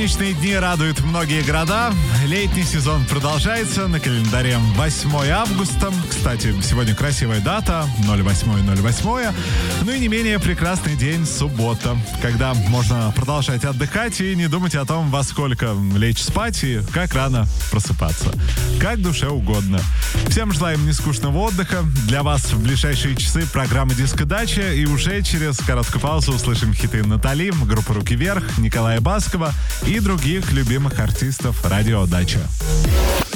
Солнечные дни радуют многие города. Летний сезон продолжается. На календаре 8 августа. Кстати, сегодня красивая дата. 08.08. Ну и не менее прекрасный день суббота, когда можно продолжать отдыхать и не думать о том, во сколько лечь спать и как рано просыпаться. Как душе угодно. Всем желаем нескучного отдыха. Для вас в ближайшие часы программа «Дискодача». И уже через короткую паузу услышим хиты Натали, группы «Руки вверх», Николая Баскова и других любимых артистов радио «Дача».